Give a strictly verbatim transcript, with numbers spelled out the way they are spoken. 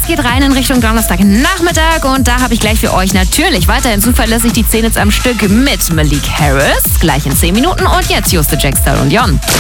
Es geht rein in Richtung Donnerstagnachmittag und da habe ich gleich für euch natürlich weiterhin zuverlässig die zehn Hits am Stück mit Malik Harris. Gleich in zehn Minuten und jetzt Juste, Jack, Style und Jon.